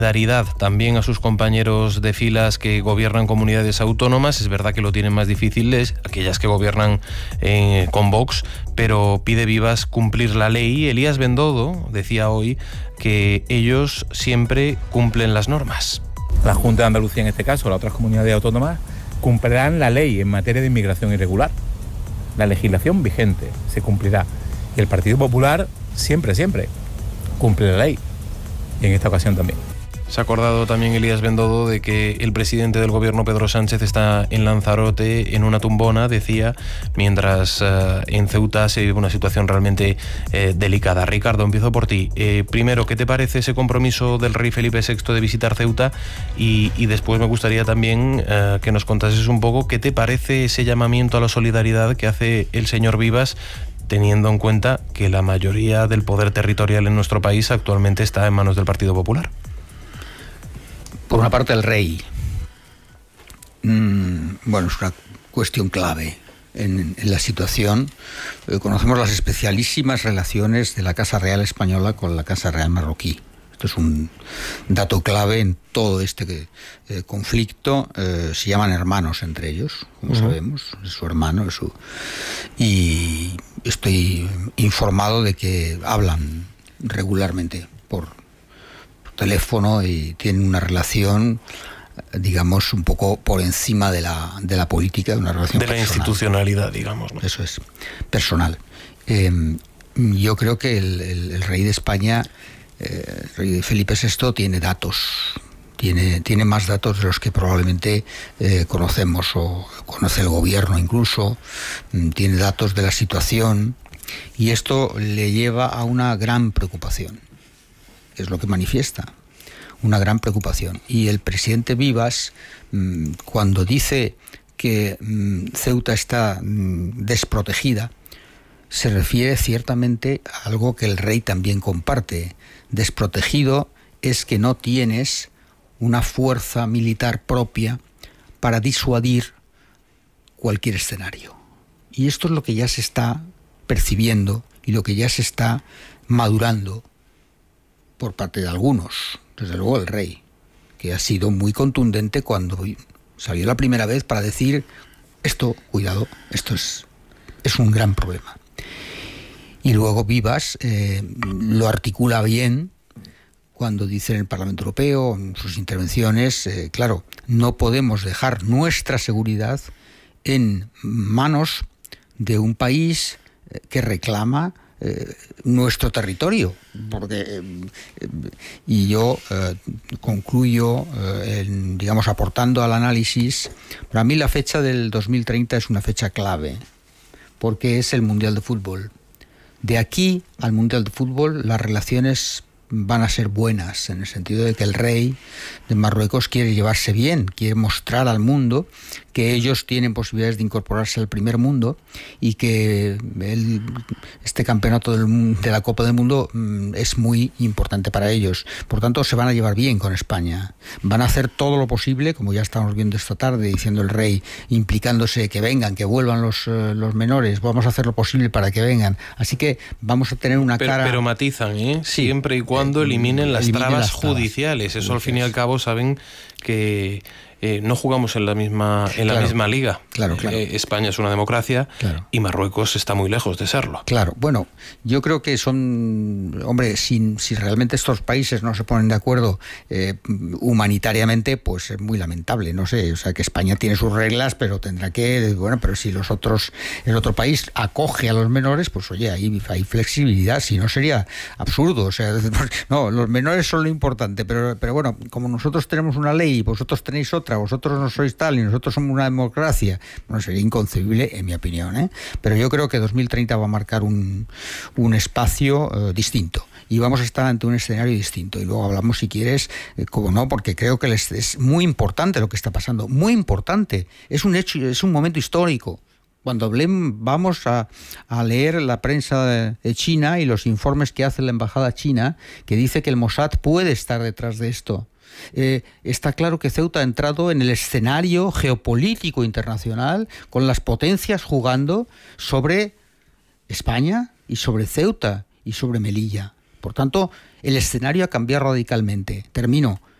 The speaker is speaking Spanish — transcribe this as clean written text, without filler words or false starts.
solidaridad también a sus compañeros de filas que gobiernan comunidades autónomas. Es verdad que lo tienen más difícil aquellas que gobiernan con Vox, pero pide Vivas cumplir la ley. Elías Bendodo decía hoy que ellos siempre cumplen las normas. La Junta de Andalucía, en este caso, las otras comunidades autónomas, cumplirán la ley en materia de inmigración irregular. La legislación vigente se cumplirá. Y el Partido Popular siempre cumple la ley. Y en esta ocasión también. Se ha acordado también Elías Bendodo de que el presidente del gobierno, Pedro Sánchez, está en Lanzarote, en una tumbona, decía, mientras en Ceuta se vive una situación realmente delicada. Ricardo, empiezo por ti. Primero, ¿qué te parece ese compromiso del rey Felipe VI de visitar Ceuta? Y después me gustaría también que nos contases un poco qué te parece ese llamamiento a la solidaridad que hace el señor Vivas, teniendo en cuenta que la mayoría del poder territorial en nuestro país actualmente está en manos del Partido Popular. Por una parte, el rey. Bueno, es una cuestión clave en la situación. Conocemos las especialísimas relaciones de la Casa Real española con la Casa Real marroquí. Esto es un dato clave en todo este conflicto. Se llaman hermanos entre ellos, como sabemos. Es su hermano, y estoy informado de que hablan regularmente por teléfono y tienen una relación, digamos, un poco por encima de la política, una relación de personal. La institucionalidad, digamos, ¿no? Eso es, personal. Yo creo que el rey de España, el rey Felipe VI, tiene datos, tiene más datos de los que probablemente conocemos o conoce el gobierno incluso, tiene datos de la situación, y esto le lleva a una gran preocupación. Es lo que manifiesta, una gran preocupación. Y el presidente Vivas, cuando dice que Ceuta está desprotegida, se refiere ciertamente a algo que el rey también comparte. Desprotegido es que no tienes una fuerza militar propia para disuadir cualquier escenario. Y esto es lo que ya se está percibiendo y lo que ya se está madurando por parte de algunos, desde luego el rey, que ha sido muy contundente cuando salió la primera vez para decir esto, cuidado, esto es un gran problema. Y luego Vivas lo articula bien cuando dice en el Parlamento Europeo, en sus intervenciones, claro, no podemos dejar nuestra seguridad en manos de un país que reclama nuestro territorio, porque y yo concluyo digamos, aportando al análisis. Para mí la fecha del 2030 es una fecha clave, porque es el Mundial de Fútbol. De aquí al Mundial de Fútbol las relaciones van a ser buenas, en el sentido de que el rey de Marruecos quiere llevarse bien, quiere mostrar al mundo que ellos tienen posibilidades de incorporarse al primer mundo y que este campeonato de la Copa del Mundo es muy importante para ellos. Por tanto, se van a llevar bien con España. Van a hacer todo lo posible, como ya estamos viendo esta tarde, diciendo el rey, implicándose que vengan, que vuelvan los menores. Vamos a hacer lo posible para que vengan. Así que vamos a tener una cara... Pero matizan, ¿eh? Sí. Siempre y cuando eliminen las trabas judiciales. Eso al fin y al cabo saben que no jugamos en la misma liga. Claro. España es una democracia, claro, y Marruecos está muy lejos de serlo. Claro, bueno, yo creo que hombre, si realmente estos países no se ponen de acuerdo humanitariamente, pues es muy lamentable, no sé, o sea, que España tiene sus reglas, pero tendrá que, bueno, pero si el otro país acoge a los menores, pues oye, ahí hay flexibilidad, si no sería absurdo, o sea, no, los menores son lo importante, pero bueno, como nosotros tenemos una ley y vosotros tenéis otra, vosotros no sois tal y nosotros somos una democracia, bueno, sería inconcebible en mi opinión, ¿eh? Pero yo creo que 2030 va a marcar un espacio distinto y vamos a estar ante un escenario distinto, y luego hablamos, si quieres, como no, porque creo que es muy importante lo que está pasando, muy importante, es un hecho, es un momento histórico. Cuando vamos a leer la prensa de China y los informes que hace la embajada china, que dice que el Mossad puede estar detrás de esto. Está claro que Ceuta ha entrado en el escenario geopolítico internacional, con las potencias jugando sobre España y sobre Ceuta y sobre Melilla. Por tanto, el escenario ha cambiado radicalmente. Termino.